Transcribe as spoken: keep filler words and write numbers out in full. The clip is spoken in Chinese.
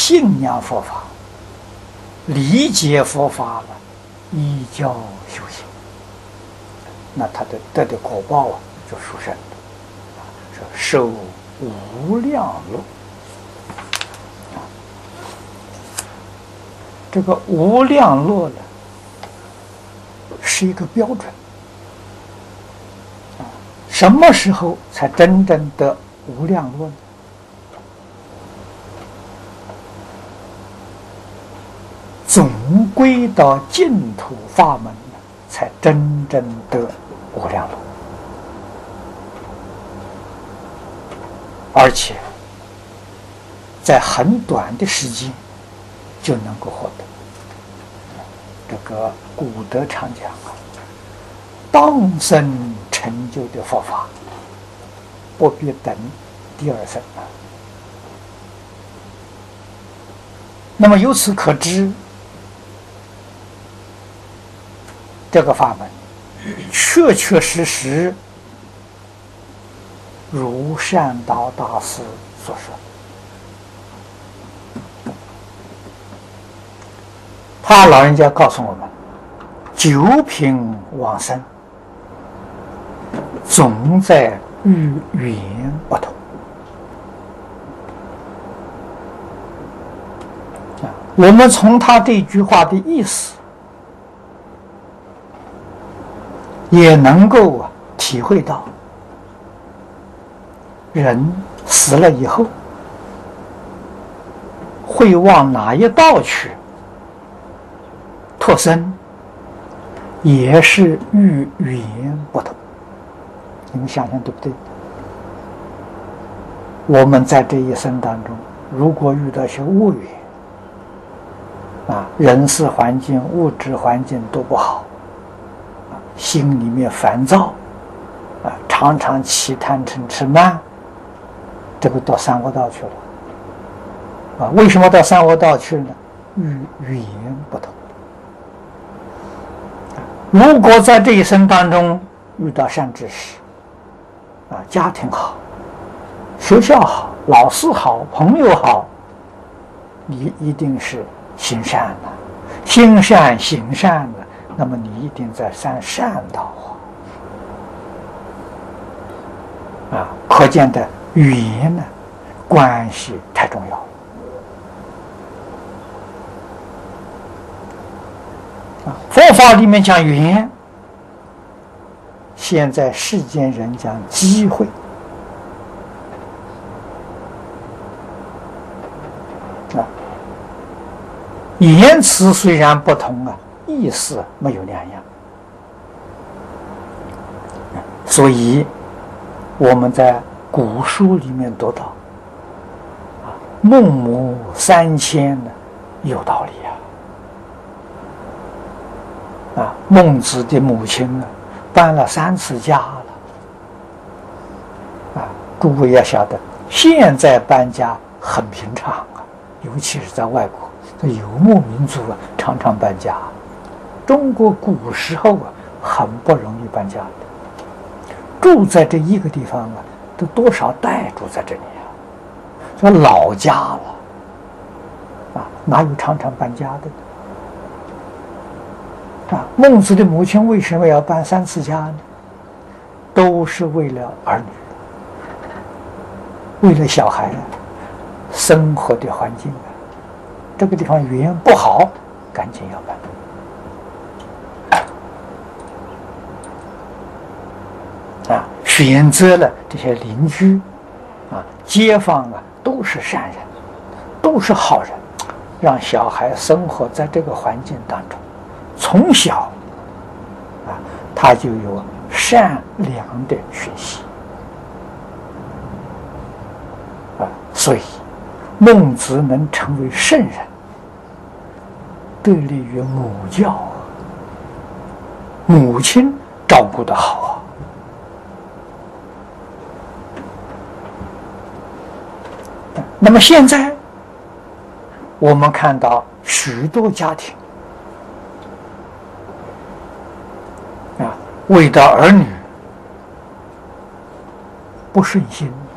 信仰佛法、理解佛法了，依教修行，那他的得的果报啊，就殊胜的，是受无量乐。这个无量乐呢，是一个标准。啊，什么时候才真正得无量乐呢？总归到净土法门呢，才真正得无量乐，而且在很短的时间就能够获得。这个古德常讲啊，当生成就的佛法，不必等第二生啊。那么由此可知，这个法门确确实实如善导大师所说，他老人家告诉我们，九品往生总在语言不同啊。我们从他这句话的意思也能够啊体会到，人死了以后会往哪一道去脱生，也是与语言不同。你们想想对不对？我们在这一生当中，如果遇到些恶缘啊，人事环境、物质环境都不好，啊，心里面烦躁，啊，常常起贪嗔痴慢，这个到三恶道去了。啊，为什么到三恶道去呢？与语言不同。如果在这一生当中遇到善知识，啊，家庭好，学校好，老师好，朋友好，你一定是行善的，心善行善的，那么你一定在善善道啊！啊，可见的语言呢，关系太重要了。佛法里面讲语言，现在世间人讲机会啊，言辞虽然不同啊，意思没有两样。所以我们在古书里面读到啊，孟母三迁呢，有道理啊。啊，孟子的母亲呢，搬了三次家了。啊，诸位要晓得，现在搬家很平常啊，尤其是在外国，这游牧民族啊，常常搬家。中国古时候啊，很不容易搬家的，住在这一个地方啊，都多少代住在这里啊，说老家了。啊，哪有常常搬家的呢？啊，孟子的母亲为什么要搬三次家呢？都是为了儿女，为了小孩啊，生活的环境啊，这个地方语言不好，赶紧要搬。啊，选择了这些邻居啊、街坊啊，都是善人，都是好人，让小孩生活在这个环境当中。从小啊，他就有善良的学习啊，所以孟子能成为圣人，得力于母教啊，母亲照顾得好啊。那么现在我们看到许多家庭为到儿女不顺心，